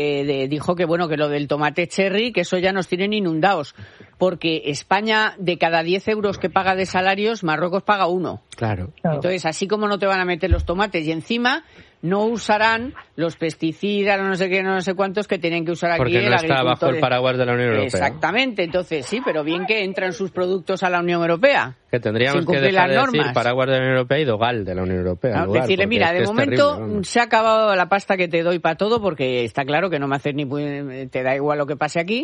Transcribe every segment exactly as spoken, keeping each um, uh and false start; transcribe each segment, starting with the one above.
eh, de, dijo que bueno que lo del tomate cherry, que eso ya nos tienen inundados, porque España de cada diez euros que paga de salarios, Marruecos paga uno. Claro. Entonces, así como no te van a meter los tomates y encima no usarán los pesticidas, no sé qué, no sé cuántos que tienen que usar aquí porque el no está bajo el paraguas de la Unión Europea. Exactamente, entonces sí, pero bien que entran sus productos a la Unión Europea. Que tendríamos que dejar de decir paraguas de la Unión Europea y Dogal de la Unión Europea. No, lugar, decirle, mira, de momento terrible, se ha acabado la pasta que te doy para todo, porque está claro que no me haces ni te da igual lo que pase aquí.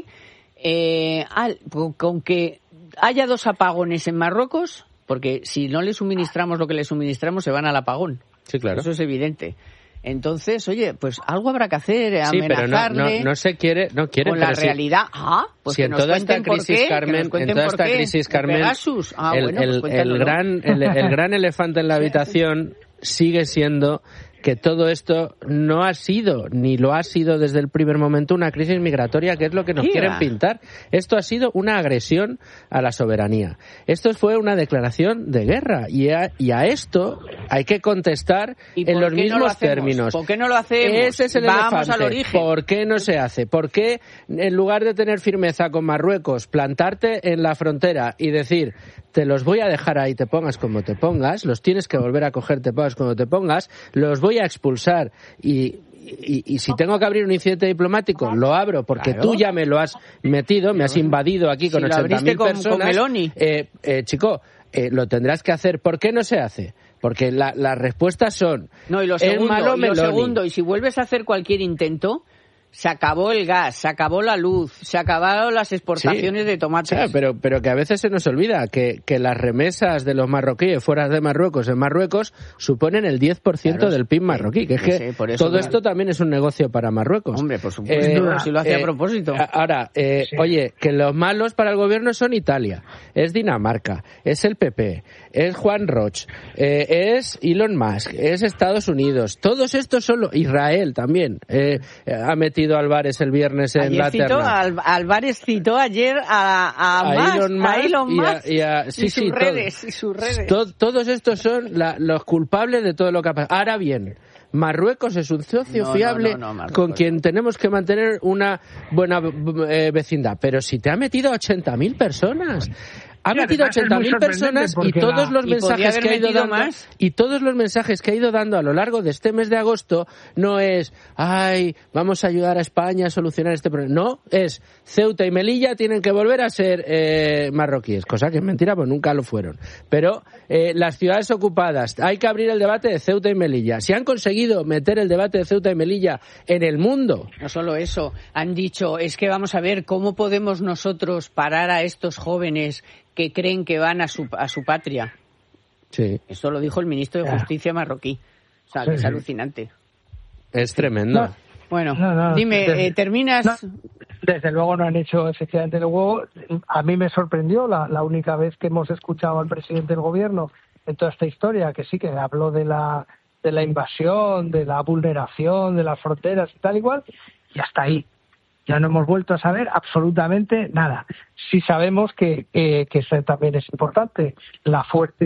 Eh, al, con que haya dos apagones en Marruecos, porque si no le suministramos lo que le suministramos se van al apagón. Sí, claro. Eso es evidente. Entonces, oye, pues algo habrá que hacer, sí, amenazarle. Pero no, no, no se quiere, no quiere. Con la realidad. Si, ah, pues si que en nos toda esta crisis, qué, Carmen, en toda esta crisis, Carmen, ah, el, bueno, el, pues el gran, el, el gran elefante en la habitación sigue siendo que todo esto no ha sido, ni lo ha sido desde el primer momento, una crisis migratoria, que es lo que nos quieren va? pintar. Esto ha sido una agresión a la soberanía. Esto fue una declaración de guerra, y a, y a esto hay que contestar en los mismos no términos. ¿Por qué no lo hacemos? Ese es el Vamos elefante. al origen. ¿Por qué no se hace? ¿Por qué, en lugar de tener firmeza con Marruecos, plantarte en la frontera y decir, te los voy a dejar ahí, te pongas como te pongas, los tienes que volver a coger, te pongas como te pongas, los voy a expulsar y, y, y si tengo que abrir un incidente diplomático, lo abro porque claro. tú ya me lo has metido, me has invadido aquí con si ochenta mil personas. Con Meloni. Eh, eh, chico, eh, lo tendrás que hacer. ¿Por qué no se hace? Porque la, las respuestas son... No, y lo segundo, malo, y lo segundo, y si vuelves a hacer cualquier intento... Se acabó el gas, se acabó la luz, se acabaron las exportaciones sí, de tomates. Claro, pero, pero que a veces se nos olvida que, que las remesas de los marroquíes fuera de Marruecos en Marruecos suponen el diez por ciento claro, del P I B marroquí, que es que sí, todo claro. esto también es un negocio para Marruecos. Hombre, por supuesto, eh, si lo hace eh, a propósito. Ahora, eh, sí. oye, que los malos para el gobierno son Italia, es Dinamarca, es el P P, es Juan Roch, eh, es Elon Musk, es Estados Unidos, todos estos son los, Israel también, eh, ha metido Álvarez el viernes en ayer la citó, terna. Al, Álvarez citó ayer a, a, a, Musk, Elon Musk a Elon Musk y, a, y, a, sí, y, sus sí, redes, todo, y sus redes. To, todos estos son la, los culpables de todo lo que ha pasado. Ahora bien, Marruecos es un socio no, fiable no, no, no, con quien tenemos que mantener una buena eh, vecindad. Pero si te ha metido a ochenta mil personas... Ha sí, metido ochenta mil personas y todos los mensajes que ha ido dando más? y todos los mensajes que ha ido dando a lo largo de este mes de agosto no es ay, vamos a ayudar a España a solucionar este problema. No, es Ceuta y Melilla tienen que volver a ser eh, marroquíes, cosa que es mentira, pues nunca lo fueron. Pero eh, las ciudades ocupadas, hay que abrir el debate de Ceuta y Melilla. Si han conseguido meter el debate de Ceuta y Melilla en el mundo. No solo eso, han dicho, es que vamos a ver cómo podemos nosotros parar a estos jóvenes que creen que van a su a su patria. Sí. Eso lo dijo el ministro de Justicia marroquí. O sea, que sí, es alucinante. Es tremendo. No, bueno, no, no, dime, desde, eh, ¿terminas? No, desde luego no han hecho efectivamente el huevo. A mí me sorprendió la, la única vez que hemos escuchado al presidente del gobierno en toda esta historia, que sí que habló de la, de la invasión, de la vulneración de las fronteras y tal igual, y hasta ahí. Ya no hemos vuelto a saber absolutamente nada. Sí sabemos que, eh, que eso también es importante, la fuerte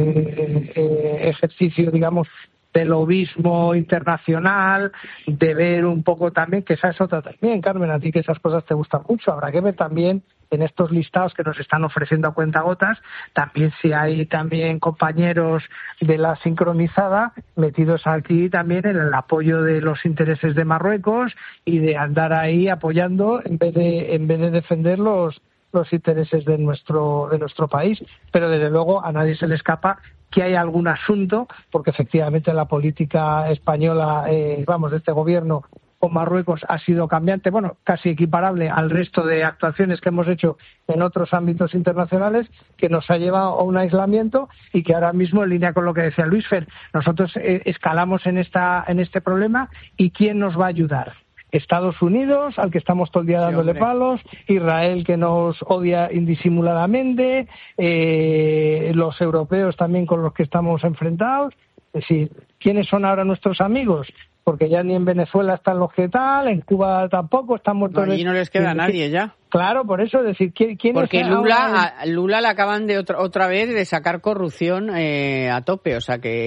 eh, ejercicio, digamos, del lobismo internacional, de ver un poco también, que esa es otra también, Carmen, a ti que esas cosas te gustan mucho, habrá que ver también en estos listados que nos están ofreciendo a cuentagotas, también si hay también compañeros de la sincronizada metidos aquí también en el apoyo de los intereses de Marruecos y de andar ahí apoyando en vez de en vez de defender los los intereses de nuestro de nuestro país, pero desde luego a nadie se le escapa que hay algún asunto, porque efectivamente la política española, eh, vamos, de este gobierno con Marruecos ha sido cambiante, bueno, casi equiparable al resto de actuaciones que hemos hecho en otros ámbitos internacionales, que nos ha llevado a un aislamiento y que ahora mismo, en línea con lo que decía Luis Fer, nosotros eh, escalamos en esta en este problema y ¿quién nos va a ayudar? Estados Unidos, al que estamos todo el día dándole sí, palos, Israel, que nos odia indisimuladamente, eh, los europeos también con los que estamos enfrentados. Es decir, ¿quiénes son ahora nuestros amigos? Porque ya ni en Venezuela están los que tal, en Cuba tampoco, están muertos. No, allí no les queda nadie ya. Claro, por eso, es decir, ¿quién, quién Porque es Lula, ahora? a Lula le acaban de otra, otra vez de sacar corrupción eh, a tope, o sea que...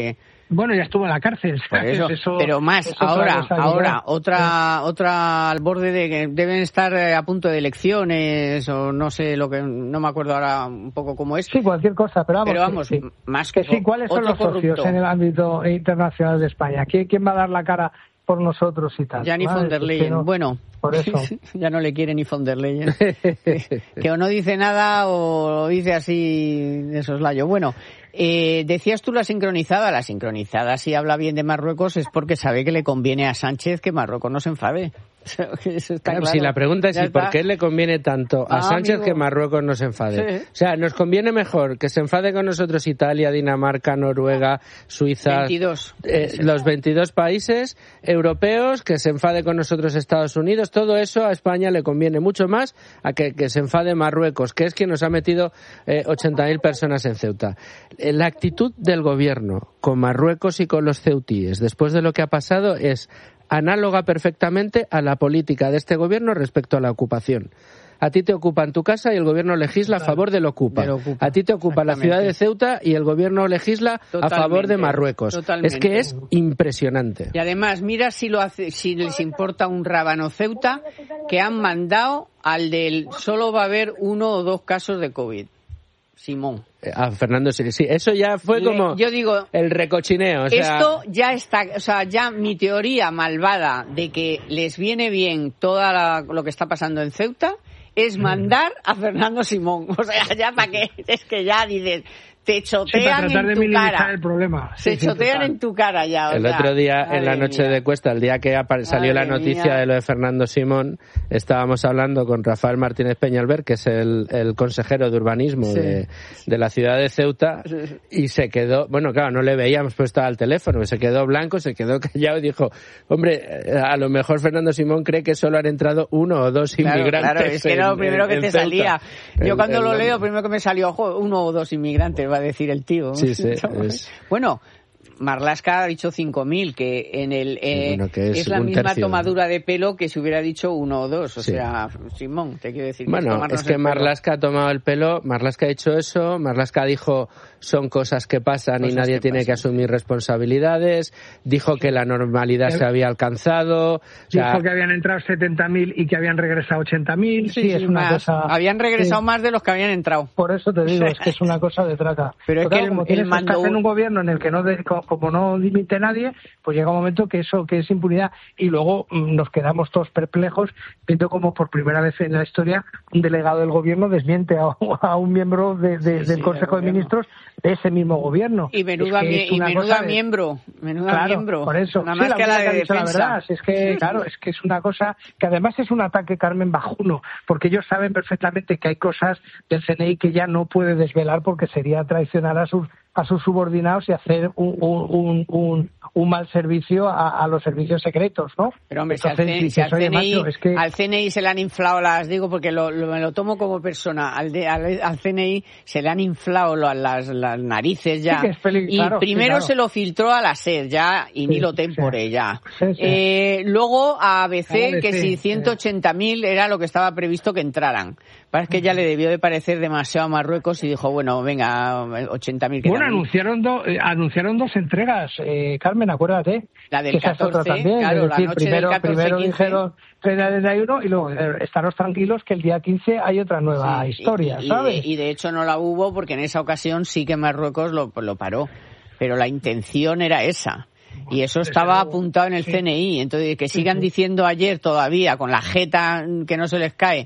Bueno, ya estuvo en la cárcel. Eso, eso, pero más, eso ahora, ahora, otra, sí. otra al borde de que deben estar a punto de elecciones o no sé lo que, no me acuerdo ahora un poco cómo es. Sí, cualquier cosa, pero vamos. Pero vamos, sí, más que sí. ¿Cuáles son los corrupto. socios en el ámbito internacional de España? ¿Quién, quién va a dar la cara por nosotros y tal? Ya ni von der Leyen, no, bueno. Por eso. Ya no le quiere ni von der Leyen. Que o no dice nada o dice así de soslayo. Bueno, eh, decías tú la sincronizada. La sincronizada, si habla bien de Marruecos, es porque sabe que le conviene a Sánchez que Marruecos no se enfade. Eso está claro. Si la pregunta es ¿y por qué le conviene tanto a ah, Sánchez amigo. que Marruecos no se enfade? Sí. O sea, nos conviene mejor que se enfade con nosotros Italia, Dinamarca, Noruega, Suiza, veintidós. Eh, los veintidós países europeos, que se enfade con nosotros Estados Unidos. Todo eso a España le conviene mucho más a que, que se enfade Marruecos, que es quien nos ha metido eh, ochenta mil personas en Ceuta. La actitud del gobierno con Marruecos y con los ceutíes después de lo que ha pasado es análoga perfectamente a la política de este gobierno respecto a la ocupación. A ti te ocupa en tu casa y el gobierno legisla claro, a favor del ocupa. ocupa. A ti te ocupa la ciudad de Ceuta y el gobierno legisla totalmente, a favor de Marruecos. Totalmente. Es que es impresionante. Y además, mira si lo hace, si les importa un rábano Ceuta, que han mandado al del solo va a haber uno o dos casos de COVID. Simón. A Fernando, sí, sí, eso ya fue como yo digo, el recochineo. O sea... Esto ya está, o sea, ya mi teoría malvada de que les viene bien todo lo que está pasando en Ceuta es mandar a Fernando Simón. O sea, ya para qué, es que ya dices... Te chotean sí, en tu cara. El problema. Se sí, chotean sí, en tu cara ya. O el sea, otro día, en la noche mía. de Cuesta, el día que salió madre la noticia mía. de lo de Fernando Simón, estábamos hablando con Rafael Martínez Peñalver, que es el, el consejero de urbanismo sí. de, de la ciudad de Ceuta, sí. y se quedó, bueno, claro, no le veíamos, pues estaba al teléfono, se quedó blanco, se quedó callado y dijo, hombre, a lo mejor Fernando Simón cree que solo han entrado uno o dos claro, inmigrantes. Claro, es que era lo primero en, que te Ceuta. salía. Yo el, cuando el, lo leo, primero que me salió, ojo, uno o dos inmigrantes, va a decir el tío. Sí, sí, es... Bueno, Marlaska ha dicho cinco mil, que en el eh, bueno, que es, es la misma tercio, tomadura de pelo que si hubiera dicho uno o dos. O sí. sea, Simón, te quiero decir. Bueno, es, es que Marlaska ha tomado el pelo, Marlaska ha hecho eso, Marlaska dijo son cosas que pasan cosas y nadie que tiene pasan. que asumir responsabilidades, dijo que la normalidad eh, se había alcanzado. Dijo o sea, que habían entrado setenta mil y que habían regresado ochenta mil. Sí, sí, es una más. cosa... Habían regresado sí. más de los que habían entrado. Por eso te digo, es que es una cosa de traca. Pero Porque es que como el, el mando... estás en un gobierno en el que no de, como no dimite nadie, pues llega un momento que eso que es impunidad y luego mmm, nos quedamos todos perplejos viendo como por primera vez en la historia un delegado del gobierno desmiente a, a un miembro de, de, sí, del sí, Consejo de Ministros de ese mismo gobierno. Y menuda, es que es y menuda miembro, de... menuda claro, miembro. Por eso, nada sí, más la que la de que defensa. La verdad, es que, sí. claro, es que es una cosa que además es un ataque, Carmen, bajuno, porque ellos saben perfectamente que hay cosas del C N I que ya no puede desvelar porque sería traicionar a sus a sus subordinados y hacer un, un, un, un mal servicio a, a los servicios secretos, ¿no? Pero hombre, Entonces, si, al, si, al, C N I, macho, es que... al C N I se le han inflado las, digo porque lo, lo, me lo tomo como persona, al, de, al, al C N I se le han inflado las, las narices ya, sí, que es peli- y claro, primero sí, claro. se lo filtró a la SER ya, y sí, ni lo tempore sí. ya. Sí, sí. Eh, luego a A B C, A B C que si ciento ochenta mil sí. era lo que estaba previsto que entraran. Parece que ya le debió de parecer demasiado a Marruecos y dijo, bueno, venga, ochenta mil. Bueno, anunciaron, do, eh, anunciaron dos entregas, eh, Carmen, acuérdate. La del catorce, también, claro, es decir, la noche primero, del catorce, primero quince. dijeron treinta y uno y luego eh, estaros tranquilos que el día quince hay otra nueva sí, historia, y, y, ¿sabes? Y de, y de hecho no la hubo porque en esa ocasión sí que Marruecos lo, lo paró, pero la intención era esa. Y eso estaba apuntado en el sí. C N I, entonces que sigan sí, sí. diciendo ayer todavía, con la jeta que no se les cae,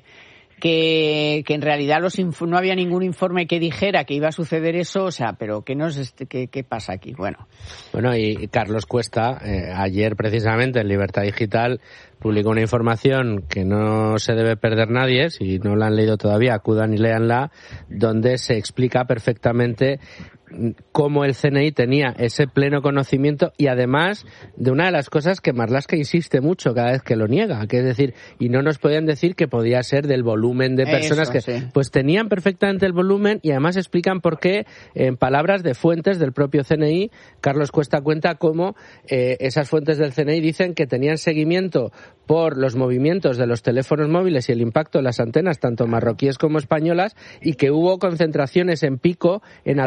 que, que en realidad los inf- no había ningún informe que dijera que iba a suceder eso, o sea, pero ¿qué, nos est- qué, qué pasa aquí? Bueno, bueno y Carlos Cuesta, eh, ayer precisamente en Libertad Digital, publicó una información que no se debe perder nadie, si no la han leído todavía, acudan y léanla, donde se explica perfectamente cómo el C N I tenía ese pleno conocimiento y además de una de las cosas que Marlaska insiste mucho cada vez que lo niega, que es decir, y no nos podían decir que podía ser del volumen de personas Eso, que sí. pues tenían perfectamente el volumen y además explican por qué, en palabras de fuentes del propio C N I, Carlos Cuesta cuenta cómo eh, esas fuentes del C N I dicen que tenían seguimiento por los movimientos de los teléfonos móviles y el impacto de las antenas, tanto marroquíes como españolas, y que hubo concentraciones en pico en algunos momentos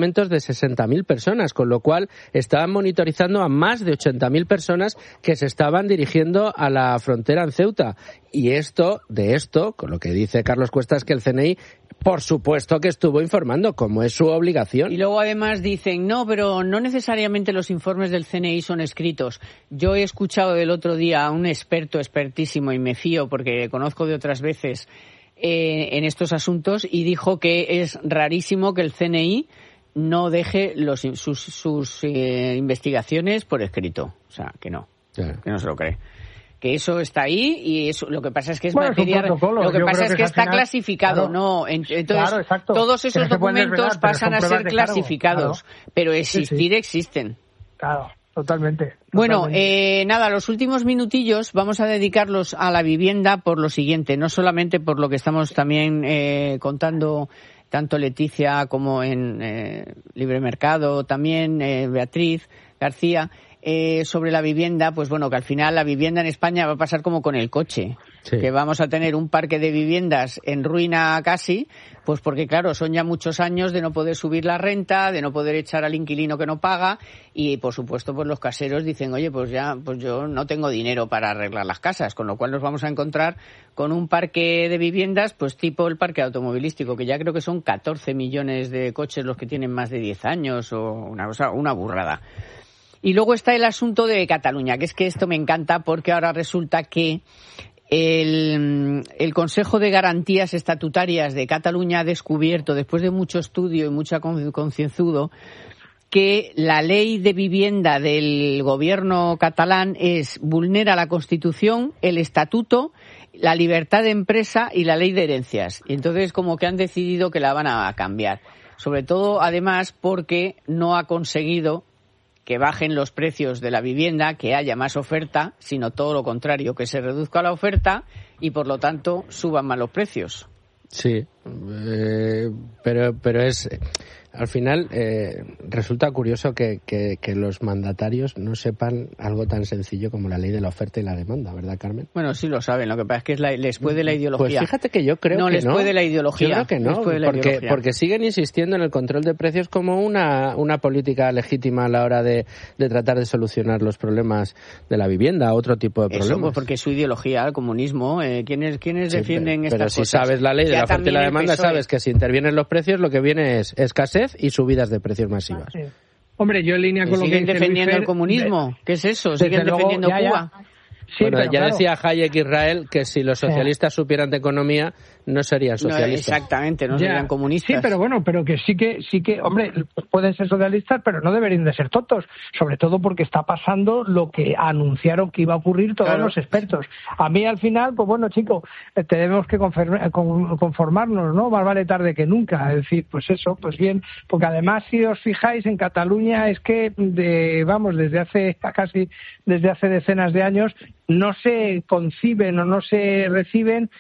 cargamentos de sesenta mil personas, con lo cual estaban monitorizando a más de ochenta mil personas que se estaban dirigiendo a la frontera en Ceuta. Y esto, de esto, con lo que dice Carlos Cuesta, es que el C N I, por supuesto que estuvo informando, como es su obligación. Y luego además dicen, no, pero no necesariamente los informes del C N I son escritos. Yo he escuchado el otro día a un experto, expertísimo, y me fío porque conozco de otras veces eh, en estos asuntos, y dijo que es rarísimo que el C N I no deje los, sus, sus eh, investigaciones por escrito. O sea, que no, claro. Que no se lo cree. Que eso está ahí y eso lo que pasa es que es bueno, materia es lo que Yo pasa es que, que está final, clasificado, claro, no entonces claro, todos esos documentos pasan a ser clasificados, claro. Pero existir sí, sí. existen. Claro, totalmente. Bueno, totalmente. Eh, nada, los últimos minutillos vamos a dedicarlos a la vivienda por lo siguiente, no solamente por lo que estamos también eh, contando tanto Leticia como en eh, Libre Mercado, también eh, Beatriz García. Eh, sobre la vivienda, pues bueno, que al final la vivienda en España va a pasar como con el coche, sí. Que vamos a tener un parque de viviendas en ruina casi, pues porque claro, son ya muchos años de no poder subir la renta, de no poder echar al inquilino que no paga y por supuesto pues los caseros dicen, oye, pues ya, pues yo no tengo dinero para arreglar las casas, con lo cual nos vamos a encontrar con un parque de viviendas pues tipo el parque automovilístico, que ya creo que son catorce millones de coches los que tienen más de diez años o una cosa, una burrada. Y luego está el asunto de Cataluña, que es que esto me encanta porque ahora resulta que el, el Consejo de Garantías Estatutarias de Cataluña ha descubierto, después de mucho estudio y mucha concienzudo, que la ley de vivienda del gobierno catalán es vulnera la Constitución, el Estatuto, la libertad de empresa y la ley de herencias. Y entonces como que han decidido que la van a cambiar. Sobre todo, además, porque no ha conseguido que bajen los precios de la vivienda, que haya más oferta, sino todo lo contrario, que se reduzca la oferta y, por lo tanto, suban más los precios. Sí, eh, pero pero es al final eh, resulta curioso que, que, que los mandatarios no sepan algo tan sencillo como la ley de la oferta y la demanda, ¿verdad, Carmen? Bueno, sí lo saben, lo que pasa es que es la, les puede la ideología. Pues fíjate que yo creo no, que les no. puede la ideología. Yo creo que no, porque, porque siguen insistiendo en el control de precios como una, una política legítima a la hora de, de tratar de solucionar los problemas de la vivienda, otro tipo de problemas. Eso, pues porque es su ideología, el comunismo. Eh, ¿Quiénes, quiénes sí, defienden pero, estas pero cosas? Pero si sabes la ley de ya la oferta y la demanda, sabes que si intervienen los precios, lo que viene es escasez y subidas de precios masivas. Sí. Hombre, yo en línea con lo que siguen dice defendiendo Luis el comunismo. De, ¿Qué es eso? Siguen luego, defendiendo ya, ya. Cuba. Sí, bueno, ya claro. decía Hayek Israel que si los socialistas sí. supieran de economía no serían socialistas. No, exactamente, no ya. serían comunistas. Sí, pero bueno, pero que sí que, sí que, hombre, pueden ser socialistas, pero no deberían de ser tontos, sobre todo porque está pasando lo que anunciaron que iba a ocurrir todos claro. los expertos. A mí al final, pues bueno, chicos, tenemos que conformarnos, ¿no? Más vale tarde que nunca. Es decir, pues eso, pues bien, porque además si os fijáis en Cataluña es que, de, vamos, desde hace casi, desde hace decenas de años no se conciben o no se reciben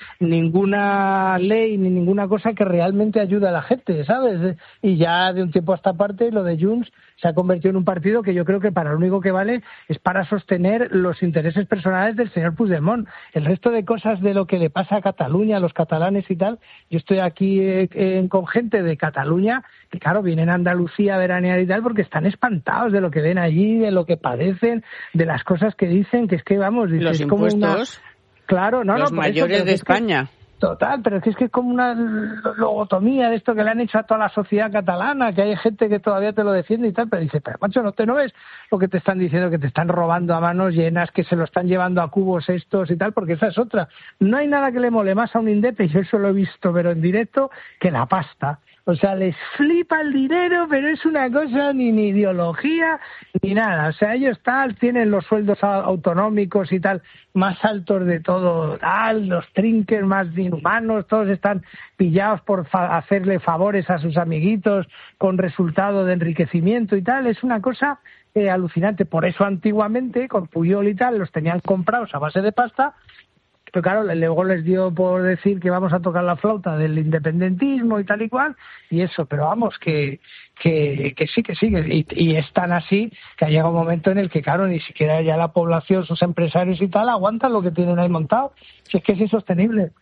ninguna ley ni ninguna cosa que realmente ayude a la gente, ¿sabes? Y ya de un tiempo a esta parte lo de Junts se ha convertido en un partido que yo creo que para lo único que vale es para sostener los intereses personales del señor Puigdemont. El resto de cosas de lo que le pasa a Cataluña, a los catalanes y tal, yo estoy aquí eh, con gente de Cataluña que claro, vienen a Andalucía a veranear y tal porque están espantados de lo que ven allí, de lo que padecen, de las cosas que dicen, que es que vamos, dices, los es como impuestos, una... Claro, no, los no, mayores eso, de España. Que... Total, pero es que es que es como una logotomía de esto que le han hecho a toda la sociedad catalana, que hay gente que todavía te lo defiende y tal, pero dice, pero macho, ¿no te no ves lo que te están diciendo, que te están robando a manos llenas, que se lo están llevando a cubos estos y tal? Porque esa es otra. No hay nada que le mole más a un indepe, y yo eso lo he visto, pero en directo, que la pasta. O sea, les flipa el dinero, pero es una cosa ni, ni ideología ni nada. O sea, ellos tal, tienen los sueldos autonómicos y tal más altos de todo, tal, los trinques más inhumanos, todos están pillados por fa- hacerle favores a sus amiguitos con resultado de enriquecimiento y tal. Es una cosa eh, alucinante. Por eso antiguamente, con Puyol y tal, los tenían comprados a base de pasta. Pero claro, luego les dio por decir que vamos a tocar la flauta del independentismo y tal y cual, y eso, pero vamos, que que, que sí, que sí, y, y es tan así que ha llegado un momento en el que, claro, ni siquiera ya la población, sus empresarios y tal, aguantan lo que tienen ahí montado, si es que es insostenible.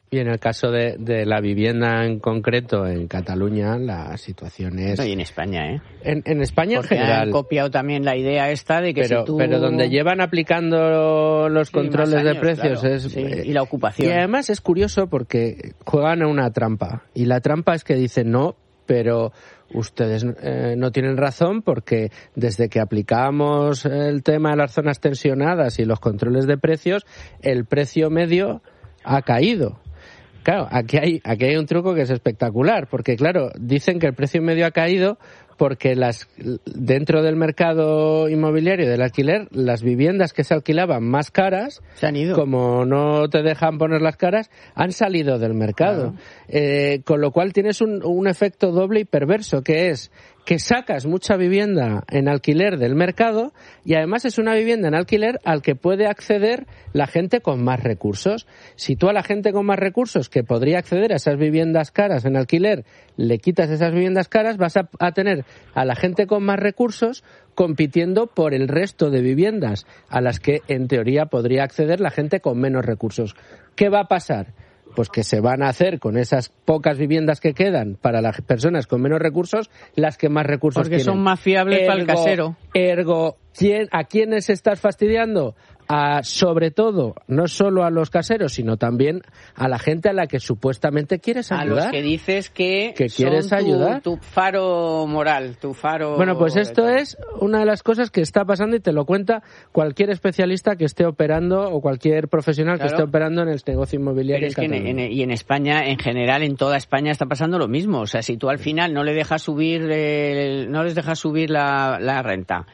Y en el caso de, de la vivienda en concreto, en Cataluña, la situación es... No, y en España, ¿eh? En, en España Porque en general. han copiado también la idea esta de que pero, si tú... Pero donde llevan aplicando los sí, controles años, de precios claro, es... Sí, y la ocupación. Y además es curioso porque juegan a una trampa. Y la trampa es que dicen no, pero... Ustedes eh, no tienen razón porque desde que aplicamos el tema de las zonas tensionadas y los controles de precios, el precio medio ha caído. Claro, aquí hay, aquí hay un truco que es espectacular, porque claro, dicen que el precio medio ha caído porque las dentro del mercado inmobiliario del alquiler, las viviendas que se alquilaban más caras, se han ido. Como no te dejan poner las caras, han salido del mercado. Claro. Eh, con lo cual tienes un, un efecto doble y perverso, que es que sacas mucha vivienda en alquiler del mercado y además es una vivienda en alquiler al que puede acceder la gente con más recursos. Si tú a la gente con más recursos que podría acceder a esas viviendas caras en alquiler le quitas esas viviendas caras, vas a, a tener a la gente con más recursos compitiendo por el resto de viviendas a las que en teoría podría acceder la gente con menos recursos. ¿Qué va a pasar? Pues que se van a hacer con esas pocas viviendas que quedan para las personas con menos recursos, las que más recursos Porque tienen. Porque son más fiables ergo, para el casero. Ergo, ¿quién, ¿a quiénes estás fastidiando? A, sobre todo, no solo a los caseros, sino también a la gente a la que supuestamente quieres ayudar. A los que dices que, que quieres son tu, ayudar. tu faro moral, tu faro... Bueno, pues esto es una de las cosas que está pasando y te lo cuenta cualquier especialista que esté operando o cualquier profesional claro. que esté operando en el negocio inmobiliario. Pero es en que en, en, y en España, en general, en toda España está pasando lo mismo. O sea, si tú al final no le dejas subir, el, no les dejas subir la, la renta...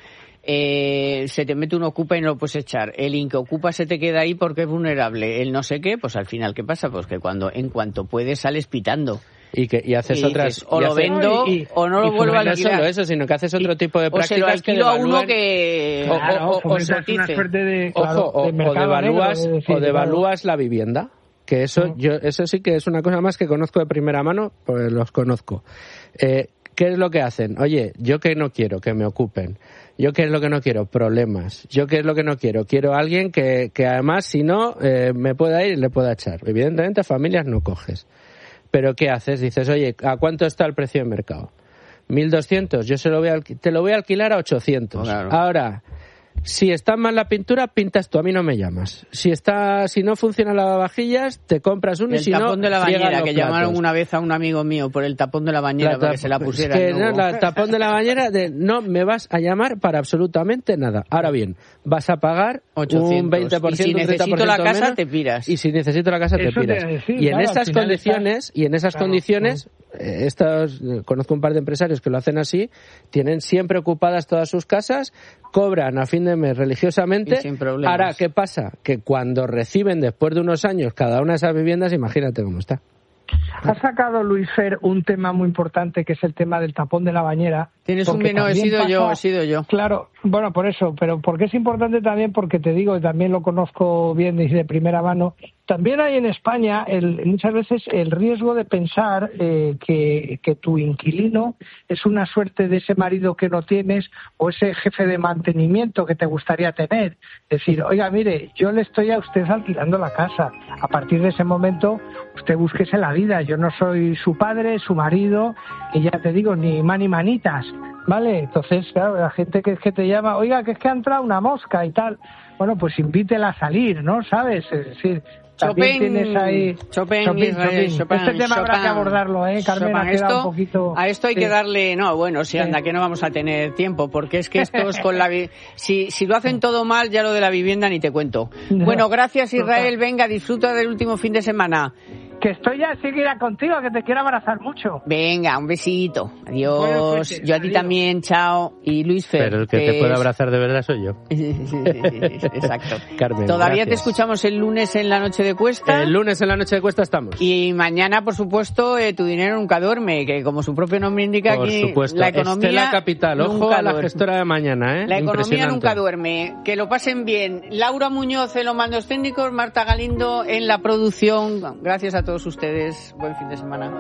Eh, se te mete un ocupa y no lo puedes echar. El inquiocupa se te queda ahí porque es vulnerable. El no sé qué, pues al final, ¿qué pasa? Pues que cuando en cuanto puedes sales pitando. Y que y haces y otras dices, o y lo haces, vendo y, o no lo vuelvo a alquilar. No solo eso, sino que haces otro tipo de prácticas. O se lo alquilo a uno que o, claro, o, o, o se una suerte de, claro, ojo, de o, o devalúas negro, de decir, o devalúas claro. la vivienda. Que eso mm. yo eso sí que es una cosa más que conozco de primera mano, pues los conozco. Eh, ¿Qué es lo que hacen? Oye, yo que no quiero que me ocupen. Yo qué es lo que no quiero, problemas. Yo qué es lo que no quiero, quiero a alguien que, que además si no eh, me pueda ir y le pueda echar. Evidentemente familias no coges. Pero ¿qué haces? Dices, oye, ¿a cuánto está el precio de mercado? mil doscientos, yo se lo voy a alqu- te lo voy a alquilar a ochocientos. Claro. Ahora, si está mal la pintura, pintas tú, a mí no me llamas. Si está, si no funciona la lavavajillas, te compras uno el y si no, el tapón de la bañera, que platos. Llamaron una vez a un amigo mío por el tapón de la bañera la para tap- que se la pusiera. Es que no, el tapón de la bañera, de, no me vas a llamar para absolutamente nada. Ahora bien, vas a pagar ochocientos, un veinte por ciento, y si necesito un treinta por ciento la casa, menos, te piras. Y si necesito la casa, Eso te piras. Te decir, y en claro, esas condiciones, está... y en esas claro, condiciones, claro. eh, estos, eh, conozco un par de empresarios que lo hacen así, tienen siempre ocupadas todas sus casas, cobran a fin de mes religiosamente. Sin problemas. Ahora, ¿qué pasa? Que cuando reciben después de unos años cada una de esas viviendas, imagínate cómo está. Ha sacado Luis Fer un tema muy importante que es el tema del tapón de la bañera. Tienes un vino, he sido pasa, yo, he sido yo. Claro, bueno, por eso, pero porque es importante también porque te digo, y también lo conozco bien y de primera mano, también hay en España el, muchas veces el riesgo de pensar eh, que, que tu inquilino es una suerte de ese marido que no tienes o ese jefe de mantenimiento que te gustaría tener. Es decir, oiga, mire, yo le estoy a usted alquilando la casa. A partir de ese momento, usted búsquese la vida. Yo no soy su padre, su marido, y ya te digo, ni man ni manitas. ¿Vale? Entonces, claro, la gente que, que te llama, oiga, que es que ha entrado una mosca y tal. Bueno, pues invítela a salir, ¿no? ¿Sabes? Es decir, también Chopin, tienes ahí... Chopin, Chopin, Israel, Chopin. Chopin, Este tema Chopin, habrá que abordarlo, ¿eh? Carmen, ha quedado un poquito... A esto hay sí. que darle... No, bueno, sí, anda, que no vamos a tener tiempo, porque es que esto es con la... Vi... Si, si lo hacen todo mal, ya lo de la vivienda ni te cuento. No. Bueno, gracias, Israel. Venga, disfruta del último fin de semana. Que estoy ya enseguida contigo, que te quiero abrazar mucho. Venga, un besito. Adiós. Bueno, yo a ti adiós. También, chao. Y Luis Fer. Pero el que, que te es... puede abrazar de verdad soy yo. sí, sí, sí, exacto. Carmen, Todavía gracias. Te escuchamos el lunes en la noche de Cuesta. El lunes en la noche de Cuesta estamos. Y mañana, por supuesto, eh, Tu dinero nunca duerme, que como su propio nombre indica, por aquí supuesto. la economía Estela Capital. Ojo a la duerme. gestora de mañana, ¿eh? La economía nunca duerme. Que lo pasen bien. Laura Muñoz en los mandos técnicos, Marta Galindo en la producción. Gracias a todos ustedes. Buen fin de semana.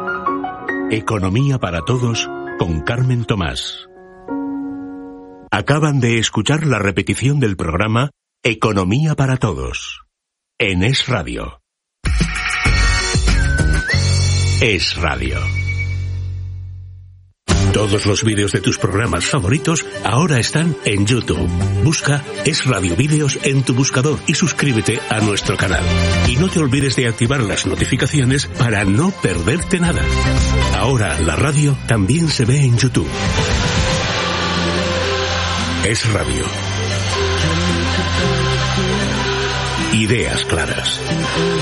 Economía para todos con Carmen Tomás. Acaban de escuchar la repetición del programa Economía para todos en Es Radio. Es Radio. Todos los vídeos de tus programas favoritos ahora están en YouTube. Busca Es Radio Vídeos en tu buscador y suscríbete a nuestro canal. Y no te olvides de activar las notificaciones para no perderte nada. Ahora la radio también se ve en YouTube. Es Radio. Ideas claras.